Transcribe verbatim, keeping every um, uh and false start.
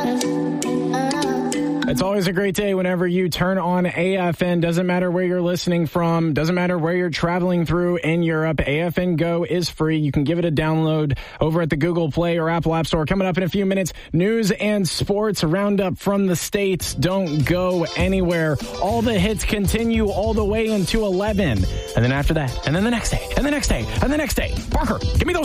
It's always a great day whenever you turn on A F N. Doesn't matter where you're listening from. Doesn't matter where you're traveling through in Europe. A F N Go is free. You can give it a download over at the Google Play or Apple App Store. Coming up in a few minutes, news and sports roundup from the States. Don't go anywhere. All the hits continue all the way into eleven. And then after that, and then the next day, and the next day, and the next day. Parker, give me those